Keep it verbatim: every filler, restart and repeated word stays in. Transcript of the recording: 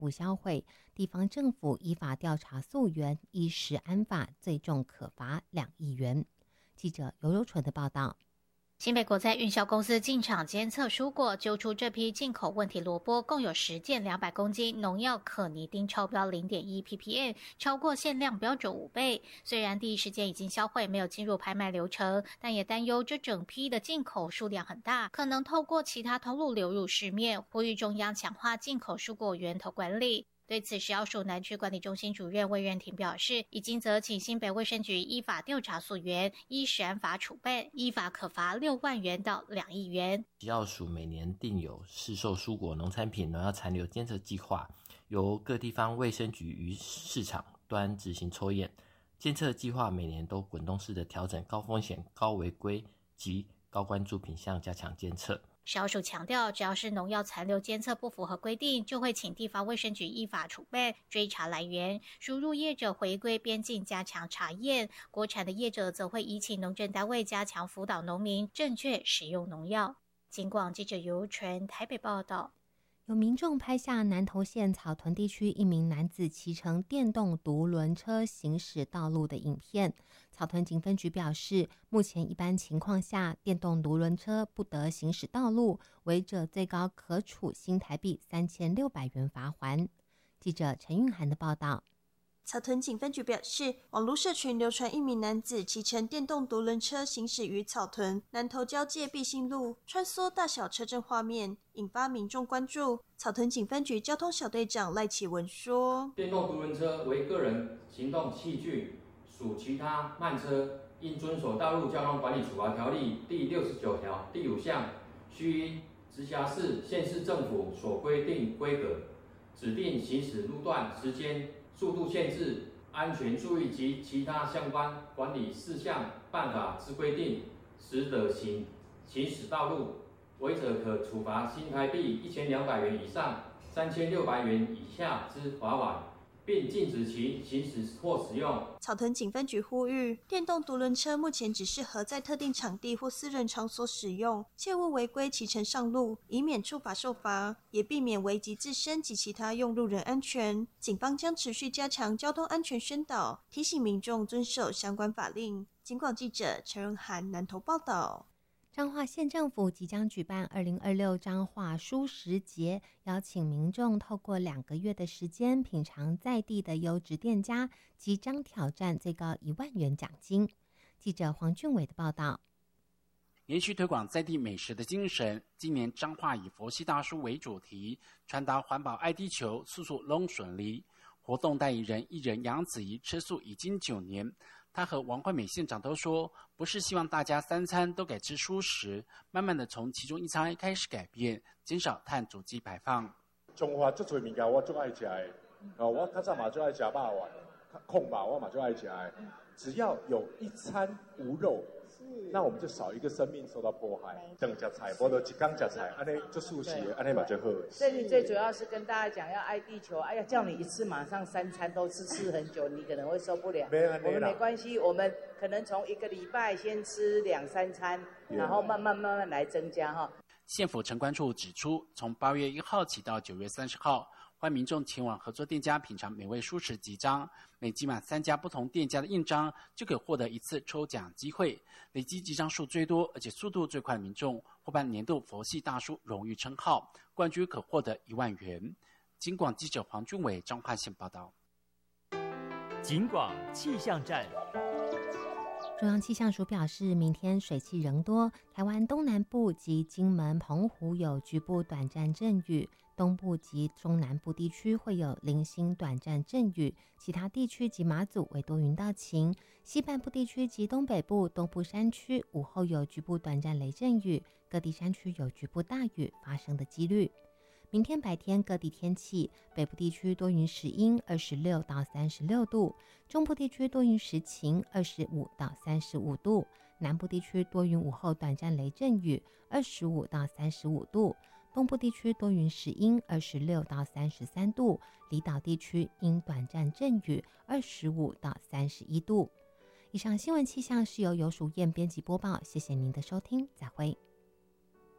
不销毁，地方政府依法调查溯源，依食安法最重可罚两亿元。记者尤柔纯的报道。 新北国在运销公司进场监测蔬果，揪出这批进口问题萝卜共有十件两百公斤，农药可尼丁超标 零点一 P P M， 超过限量标准五倍。虽然第一时间已经销毁，没有进入拍卖流程，但也担忧这整批的进口数量很大，可能透过其他通路流入市面，呼吁中央强化进口蔬果源头管理。对此，食药署南区管理中心主任魏苑婷表示，已经责请新北卫生局依法调查溯源，依食安法处办，依法可罚六万元到两亿元。 食药署每年定有市售蔬果农产品农药残留监测计划，由各地方卫生局于市场端执行抽验。监测计划每年都滚动式的调整高风险、高违规及高关注品项，加强监测。 食药署强调，只要是农药残留监测不符合规定，就会请地方卫生局依法处办，追查来源。输入业者回归边境加强查验，国产的业者则会依请农政单位加强辅导农民正确使用农药。警广记者尤纯台北报道。 有民众拍下南投县草屯地区一名男子骑乘电动独轮车行驶道路的影片。草屯警分局表示，目前一般情况下，电动独轮车不得行驶道路，违者最高可处新台币三千六百元罚锾。记者陈韵涵的报道。 草屯警分局表示，网络社群流传一名男子骑乘电动独轮车行驶于草屯南投交界必兴路，穿梭大小车阵画面，引发民众关注。草屯警分局交通小队长赖启文说， 电动独轮车为个人行动器具，属其他慢车，应遵守道路交通管理处罚条例第六十九条第五项，须依直辖市、县市政府所规定规格，指定行驶路段、时间、速度限制、安全注意及其他相关管理事项办法之规定，时得行行驶道路，违者可处罚新台币一千两百元以上三千六百元以下之罚锾，并禁止其行驶或使用。 草屯警分局呼吁，电动独轮车目前只适合在特定场地或私人场所使用，切勿违规骑乘上路，以免触法受罚，也避免危及自身及其他用路人安全。警方将持续加强交通安全宣导，提醒民众遵守相关法令。警广记者陈润涵南投报道。 彰化县政府即将举办二零二六彰化蔬食节，邀请民众透过两个月的时间品尝在地的优质店家，即将挑战最高一万元奖金。记者黄俊伟的报道。 延续推广在地美食的精神，今年彰化以佛系大叔为主题，传达环保爱地球，速速拢顺利。活动代言人艺人杨子怡吃素已经九年，他和王惠美县长都说，不是希望大家三餐都改吃蔬食，慢慢的从其中一餐开始改变，减少碳足迹排放。 中华最多物件我最爱吃的，哦，我较早嘛最爱吃肉丸，控吧我嘛最爱吃的，只要有一餐无肉，那我们就少一个生命受到迫害。等吃菜，我都一天吃菜，安尼就素食，安尼嘛就好。 所以最主要是跟大家讲要爱地球，哎呀，叫你一次马上三餐都吃吃很久，你可能会受不了。 没我们没关系，我们可能从一个礼拜先吃两三餐，然后慢慢慢慢来增加哈。 县府城管处指出，从八月一号起到九月三十号。欢迎民众前往合作店家品尝美味蔬食集章，每集满三家不同店家的印章，就可获得一次抽奖机会。累积集章数最多而且速度最快的民众，获颁年度佛系大叔荣誉称号，冠军可获得一万元。警广记者黄俊伟彰化县报道。 警广气象站。 中央气象署表示，明天水汽仍多，台湾东南部及金门、澎湖有局部短暂阵雨，东部及中南部地区会有零星短暂阵雨，其他地区及马祖为多云到晴。西半部地区及东北部、东部山区午后有局部短暂雷阵雨，各地山区有局部大雨发生的几率。明天白天各地天气，北部地区多云时阴，二十六到三十六度；中部地区多云时晴，二十五到三十五度；南部地区多云午后短暂雷阵雨，二十五到三十五度；东部地区多云时阴，二十六到三十三度；离岛地区因短暂阵雨，二十五到三十一度。以上新闻气象是由游淑燕编辑播报，谢谢您的收听，再会。